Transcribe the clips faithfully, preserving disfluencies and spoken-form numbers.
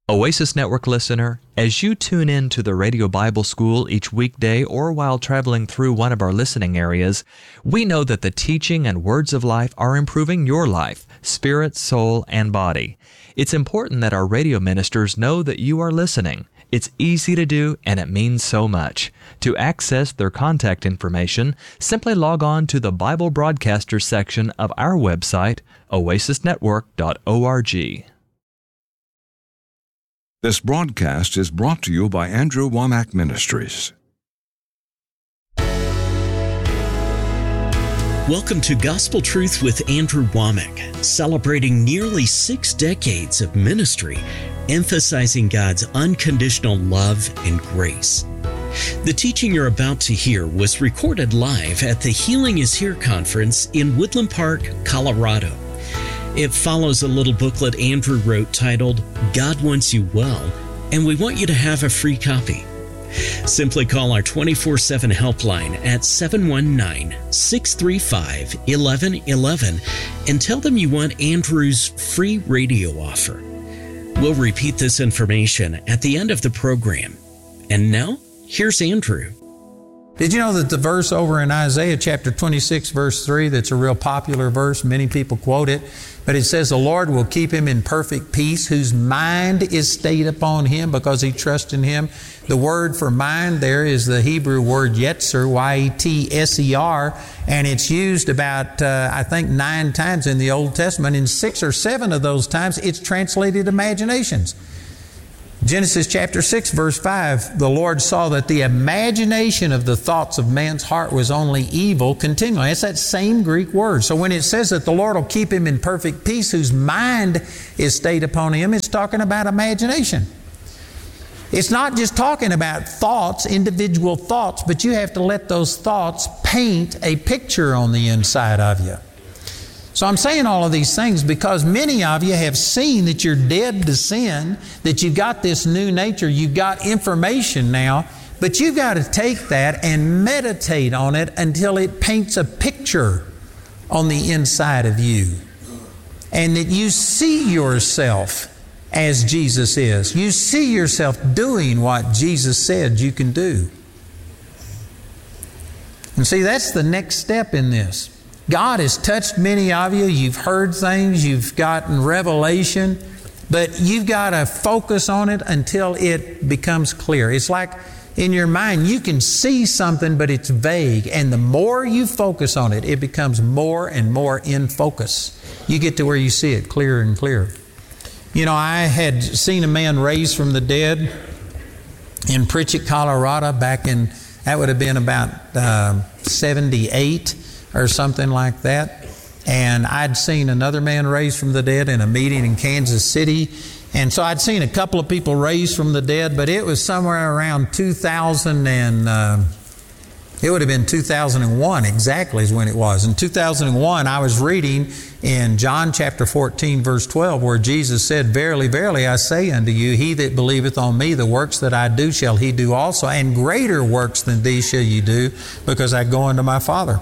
Oasis Network listener, as you tune in to the Radio Bible School each weekday or while traveling through one of our listening areas, we know that the teaching and words of life are improving your life, spirit, soul, and body. It's important that our radio ministers know that you are listening. It's easy to do, and it means so much. To access their contact information, simply log on to the Bible Broadcasters section of our website, oasis network dot org. This broadcast is brought to you by Andrew Wommack Ministries. Welcome to Gospel Truth with Andrew Wommack, celebrating nearly six decades of ministry, emphasizing God's unconditional love and grace. The teaching you're about to hear was recorded live at the Healing is Here conference in Woodland Park, Colorado. It follows a little booklet Andrew wrote titled, God Wants You Well, and we want you to have a free copy. Simply call our twenty-four seven helpline at seven one nine, six three five, one one one one and tell them you want Andrew's free radio offer. We'll repeat this information at the end of the program. And now, here's Andrew. Did you know that the verse over in Isaiah chapter twenty-six, verse three, that's a real popular verse, many people quote it, but it says, the Lord will keep him in perfect peace, whose mind is stayed upon him because he trusts in him. The word for mind there is the Hebrew word yetzer, Y E T S E R, and it's used about, uh, I think, nine times in the Old Testament. In six or seven of those times, it's translated imaginations. Genesis chapter six, verse five, the Lord saw that the imagination of the thoughts of man's heart was only evil continually. It's that same Greek word. So when it says that the Lord will keep him in perfect peace, whose mind is stayed upon him, it's talking about imagination. It's not just talking about thoughts, individual thoughts, but you have to let those thoughts paint a picture on the inside of you. So I'm saying all of these things because many of you have seen that you're dead to sin, that you've got this new nature, you've got information now, but you've got to take that and meditate on it until it paints a picture on the inside of you. And that you see yourself as Jesus is. You see yourself doing what Jesus said you can do. And see, that's the next step in this. God has touched many of you. You've heard things. You've gotten revelation. But you've got to focus on it until it becomes clear. It's like in your mind, you can see something, but it's vague. And the more you focus on it, it becomes more and more in focus. You get to where you see it clearer and clearer. You know, I had seen a man raised from the dead in Pritchett, Colorado, back in, that would have been about uh, seventy-eight. Or something like that. And I'd seen another man raised from the dead in a meeting in Kansas City. And so I'd seen a couple of people raised from the dead, but it was somewhere around two thousand and uh, it would have been two thousand one exactly is when it was. In two thousand one, I was reading in John chapter fourteen, verse twelve, where Jesus said, Verily, verily, I say unto you, he that believeth on me, the works that I do shall he do also, and greater works than these shall you do, because I go unto my Father.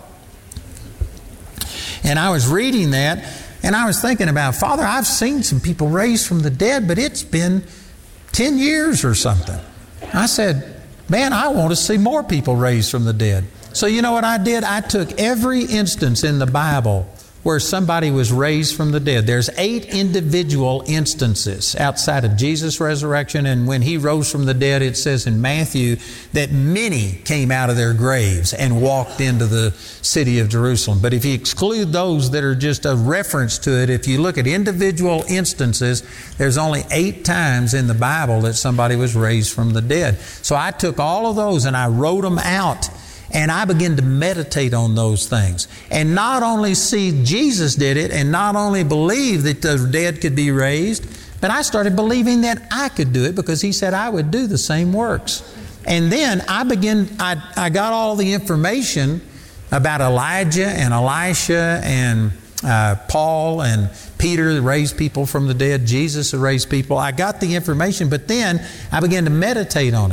And I was reading that, and I was thinking about, Father, I've seen some people raised from the dead, but it's been ten years or something. I said, man, I want to see more people raised from the dead. So you know what I did? I took every instance in the Bible where somebody was raised from the dead. There's eight individual instances outside of Jesus' resurrection, and when He rose from the dead, it says in Matthew that many came out of their graves and walked into the city of Jerusalem. But if you exclude those that are just a reference to it, if you look at individual instances, there's only eight times in the Bible that somebody was raised from the dead. So I took all of those and I wrote them out. And I began to meditate on those things. And not only see Jesus did it, and not only believe that the dead could be raised, but I started believing that I could do it because He said I would do the same works. And then I began, I, I got all the information about Elijah and Elisha and uh, Paul and Peter that raised people from the dead, Jesus that raised people. I got the information, but then I began to meditate on it.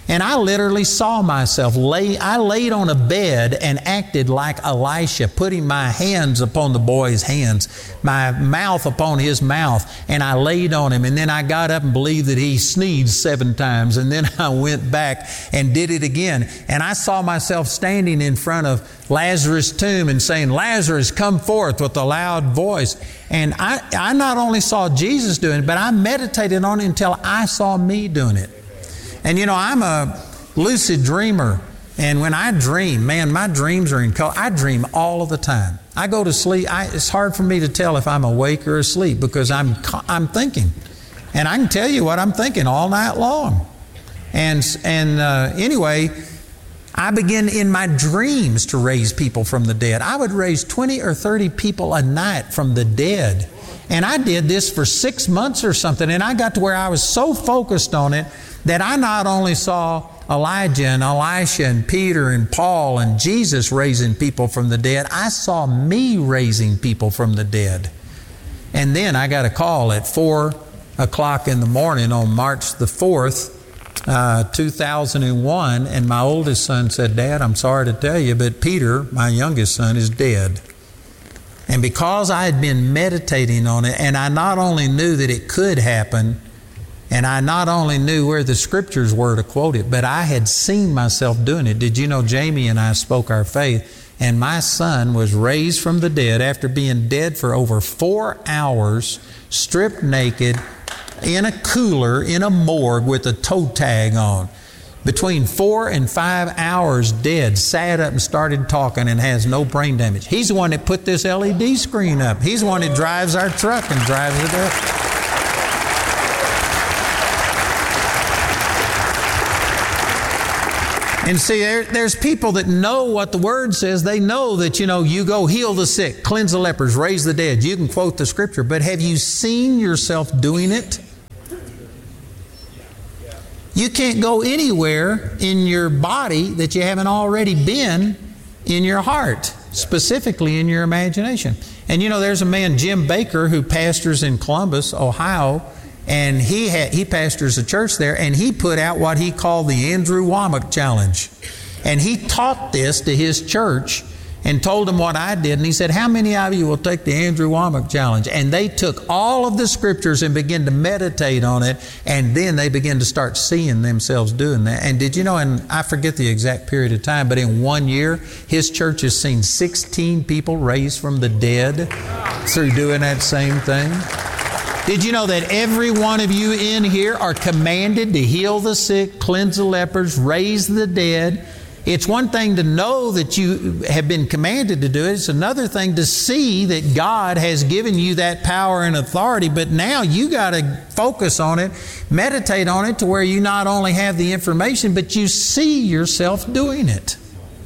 And I literally saw myself lay, I laid on a bed and acted like Elisha, putting my hands upon the boy's hands, my mouth upon his mouth, and I laid on him. And then I got up and believed that he sneezed seven times. And then I went back and did it again. And I saw myself standing in front of Lazarus' tomb and saying, "Lazarus, come forth," with a loud voice. And I, I not only saw Jesus doing it, but I meditated on it until I saw me doing it. And you know, I'm a lucid dreamer. And when I dream, man, my dreams are in color. I dream all of the time. I go to sleep. I, it's hard for me to tell if I'm awake or asleep because I'm I'm thinking. And I can tell you what I'm thinking all night long. And, and uh, anyway, I begin in my dreams to raise people from the dead. I would raise twenty or thirty people a night from the dead. And I did this for six months or something. And I got to where I was so focused on it that I not only saw Elijah and Elisha and Peter and Paul and Jesus raising people from the dead, I saw me raising people from the dead. And then I got a call at four o'clock in the morning on March the fourth, uh, two thousand one, and my oldest son said, "Dad, I'm sorry to tell you, but Peter, my youngest son, is dead." And because I had been meditating on it, and I not only knew that it could happen, and I not only knew where the scriptures were to quote it, but I had seen myself doing it. Did you know Jamie and I spoke our faith, and my son was raised from the dead after being dead for over four hours, stripped naked, in a cooler, in a morgue with a toe tag on. Between four and five hours dead, sat up and started talking and has no brain damage. He's the one that put this L E D screen up. He's the one that drives our truck and drives it up. And see, there, there's people that know what the Word says. They know that, you know, you go heal the sick, cleanse the lepers, raise the dead. You can quote the Scripture, but have you seen yourself doing it? You can't go anywhere in your body that you haven't already been in your heart, specifically in your imagination. And you know, there's a man, Jim Baker, who pastors in Columbus, Ohio, and he had, he pastors a church there, and he put out what he called the Andrew Wommack Challenge. And he taught this to his church and told them what I did. And he said, "How many of you will take the Andrew Wommack Challenge?" And they took all of the scriptures and began to meditate on it, and then they began to start seeing themselves doing that. And did you know, and I forget the exact period of time, but in one year, his church has seen sixteen people raised from the dead through doing that same thing. Did you know that every one of you in here are commanded to heal the sick, cleanse the lepers, raise the dead? It's one thing to know that you have been commanded to do it. It's another thing to see that God has given you that power and authority. But now you got to focus on it, meditate on it to where you not only have the information, but you see yourself doing it.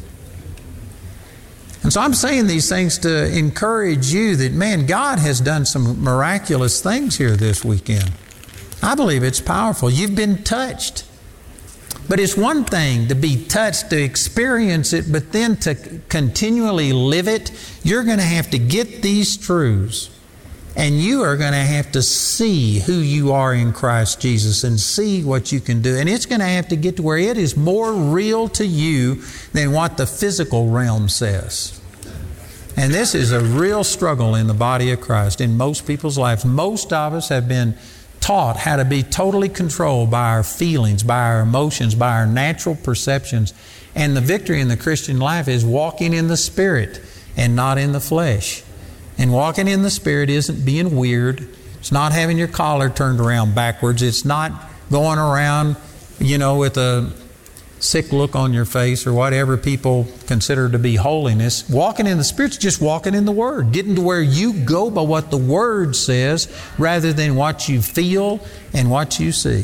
And so I'm saying these things to encourage you that, man, God has done some miraculous things here this weekend. I believe it's powerful. You've been touched. But it's one thing to be touched, to experience it, but then to continually live it. You're going to have to get these truths, and you are going to have to see who you are in Christ Jesus and see what you can do. And it's going to have to get to where it is more real to you than what the physical realm says. And this is a real struggle in the body of Christ, in most people's lives. Most of us have been taught how to be totally controlled by our feelings, by our emotions, by our natural perceptions. And the victory in the Christian life is walking in the Spirit and not in the flesh. And walking in the Spirit isn't being weird. It's not having your collar turned around backwards. It's not going around, you know, with a sick look on your face or whatever people consider to be holiness. Walking in the Spirit's just walking in the Word, getting to where you go by what the Word says rather than what you feel and what you see.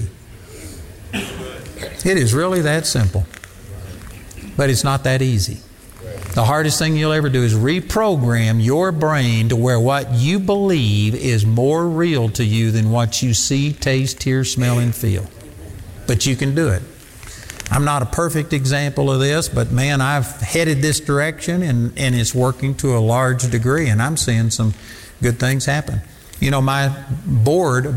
It is really that simple. But it's not that easy. The hardest thing you'll ever do is reprogram your brain to where what you believe is more real to you than what you see, taste, hear, smell, and feel. But you can do it. I'm not a perfect example of this, but man, I've headed this direction and, and it's working to a large degree, and I'm seeing some good things happen. You know, my board about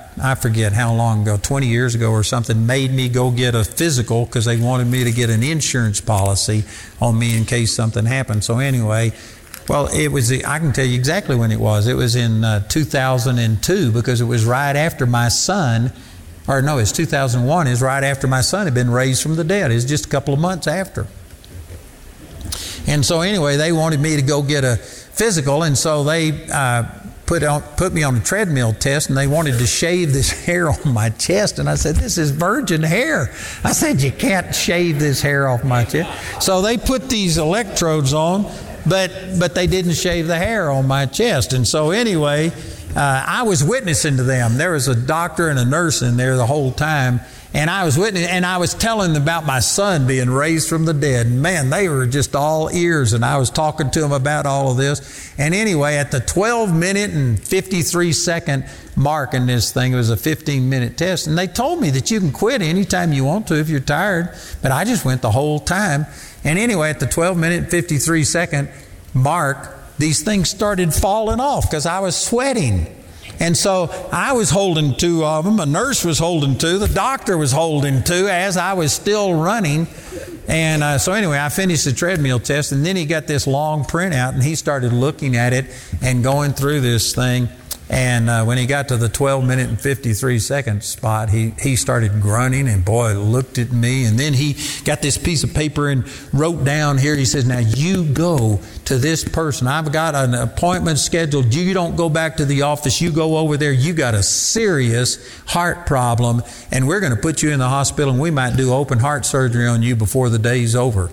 I forget how long ago, twenty years ago or something, made me go get a physical because they wanted me to get an insurance policy on me in case something happened. So anyway, well, it was, I can tell you exactly when it was. It was in uh, two thousand two, because it was right after my son, or no, it's two thousand one. It was right after my son had been raised from the dead. It was just a couple of months after. And so anyway, they wanted me to go get a physical, and so they uh, put on, put me on a treadmill test, and they wanted to shave this hair on my chest. And I said, this is virgin hair. I said, you can't shave this hair off my chest. So they put these electrodes on, but but they didn't shave the hair on my chest. And so anyway, uh, I was witnessing to them. There was a doctor and a nurse in there the whole time. And I was witnessing, and I was telling them about my son being raised from the dead. And man, they were just all ears, and I was talking to them about all of this. And anyway, at the twelve minute and fifty-three second mark in this thing, it was a fifteen minute test, and they told me that you can quit anytime you want to if you're tired. But I just went the whole time. And anyway, at the twelve minute and fifty-three second mark, these things started falling off because I was sweating. And so I was holding two of them. A nurse was holding two. The doctor was holding two as I was still running. And uh, so anyway, I finished the treadmill test, and then he got this long printout, and he started looking at it and going through this thing. And uh, when he got to the twelve minute and fifty-three second spot, he, he started grunting, and boy, looked at me. And then he got this piece of paper and wrote down here, he says, now you go to this person. I've got an appointment scheduled. You don't go back to the office. You go over there. You got a serious heart problem, and we're going to put you in the hospital, and we might do open heart surgery on you before the day's over.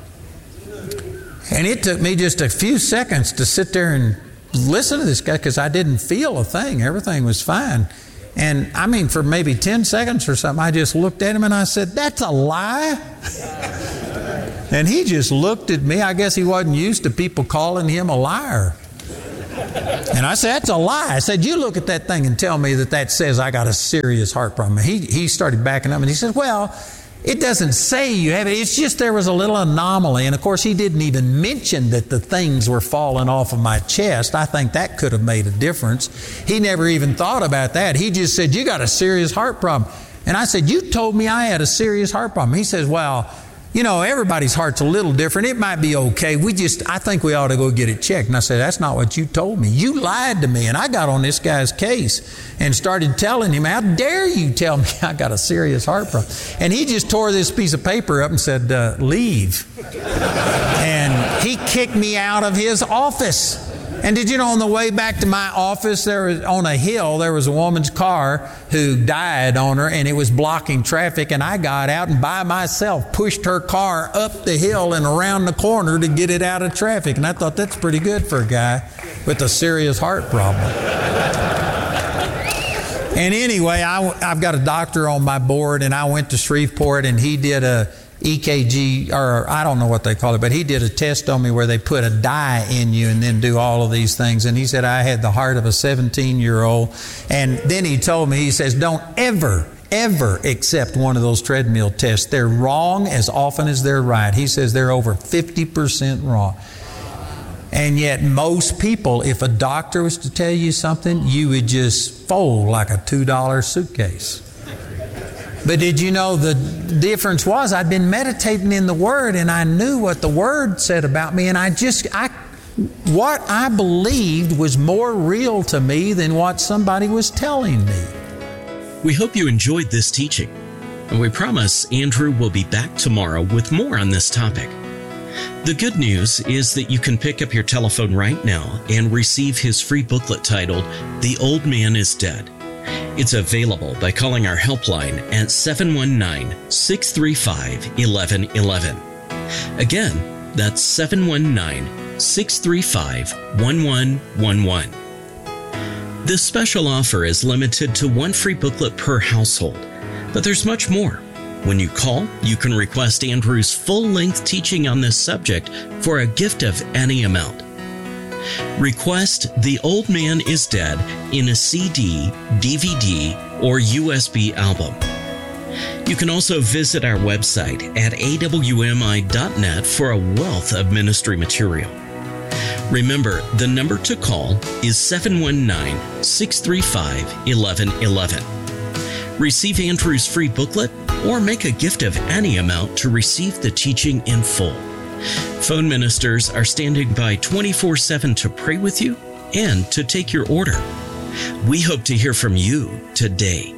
And it took me just a few seconds to sit there and listen to this guy, because I didn't feel a thing. Everything was fine. And I mean, for maybe ten seconds or something, I just looked at him and I said, that's a lie. And he just looked at me. I guess he wasn't used to people calling him a liar. And I said, that's a lie. I said, you look at that thing and tell me that that says I got a serious heart problem. He, he started backing up, and he said, well, it doesn't say you have it. It's just there was a little anomaly. And of course, he didn't even mention that the things were falling off of my chest. I think that could have made a difference. He never even thought about that. He just said, you got a serious heart problem. And I said, you told me I had a serious heart problem. He says, well, you know, everybody's heart's a little different. It might be okay. We just, I think we ought to go get it checked. And I said, that's not what you told me. You lied to me. And I got on this guy's case and started telling him, how dare you tell me I got a serious heart problem? And he just tore this piece of paper up and said, uh, leave. And he kicked me out of his office. And did you know, on the way back to my office, there was, on a hill, there was a woman's car who died on her, and it was blocking traffic. And I got out and by myself pushed her car up the hill and around the corner to get it out of traffic. And I thought, that's pretty good for a guy with a serious heart problem. And anyway, I, I've got a doctor on my board, and I went to Shreveport, and he did a E K G, or I don't know what they call it, but he did a test on me where they put a dye in you and then do all of these things. And he said I had the heart of a seventeen-year-old. And then he told me, he says, don't ever, ever accept one of those treadmill tests. They're wrong as often as they're right. He says they're over fifty percent wrong. And yet most people, if a doctor was to tell you something, you would just fold like a two dollar suitcase. But did you know the difference was I'd been meditating in the Word, and I knew what the Word said about me, and I just, I, what I believed was more real to me than what somebody was telling me. We hope you enjoyed this teaching, and we promise Andrew will be back tomorrow with more on this topic. The good news is that you can pick up your telephone right now and receive his free booklet titled, The Old Man is Dead. It's available by calling our helpline at seven one nine, six three five, one one one one. Again, that's seven one nine, six three five, one one one one. This special offer is limited to one free booklet per household, but there's much more. When you call, you can request Andrew's full-length teaching on this subject for a gift of any amount. Request The Old Man is Dead in a C D, D V D, or U S B album. You can also visit our website at A W M I dot net for a wealth of ministry material. Remember, the number to call is seven one nine, six three five, one one one one. Receive Andrew's free booklet or make a gift of any amount to receive the teaching in full. Phone ministers are standing by twenty-four seven to pray with you and to take your order. We hope to hear from you today.